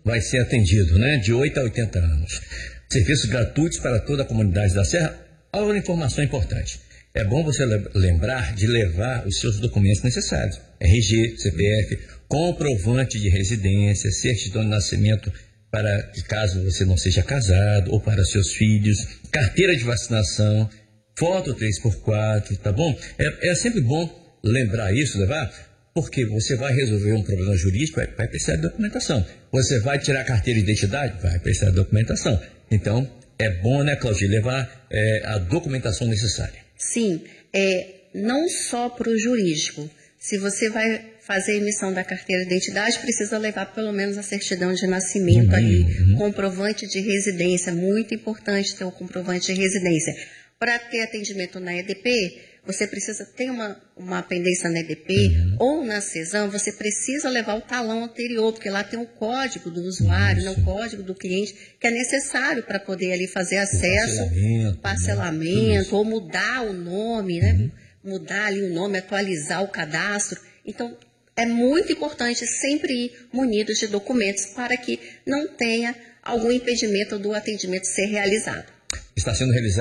vai ser atendido, né? De 8 a 80 anos. Serviços gratuitos para toda a comunidade da Serra. Outra informação importante. É bom você lembrar de levar os seus documentos necessários. RG, CPF, comprovante de residência, certidão de nascimento para que caso você não seja casado ou para seus filhos, carteira de vacinação, foto 3x4, tá bom? É sempre bom lembrar isso, levar, porque você vai resolver um problema jurídico, vai precisar de documentação. Você vai tirar a carteira de identidade, vai precisar de documentação. Então, é bom, né, Claudia, levar a documentação necessária. Sim, não só para o jurídico. Se você vai fazer a emissão da carteira de identidade, precisa levar pelo menos a certidão de nascimento ali, comprovante de residência, muito importante ter o comprovante de residência. Para ter atendimento na EDP, você precisa ter uma pendência na EDP ou na CESAM, você precisa levar o talão anterior, porque lá tem o código do usuário, né, o código do cliente, que é necessário para poder ali fazer acesso, parcelamento, ou mudar o nome, né? Mudar ali o nome, atualizar o cadastro. Então, é muito importante sempre ir munidos de documentos para que não tenha algum impedimento do atendimento ser realizado. Está sendo realizado